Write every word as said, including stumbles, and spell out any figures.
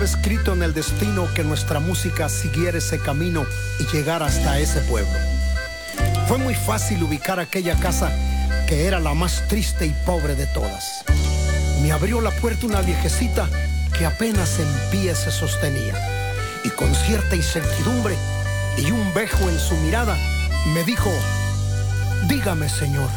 estaba escrito en el destino que nuestra música siguiera ese camino y llegara hasta ese pueblo. Fue muy fácil ubicar aquella casa que era la más triste y pobre de todas. Me abrió la puerta una viejecita que apenas en pie se sostenía, y con cierta incertidumbre y un bejo en su mirada me dijo: dígame, señor,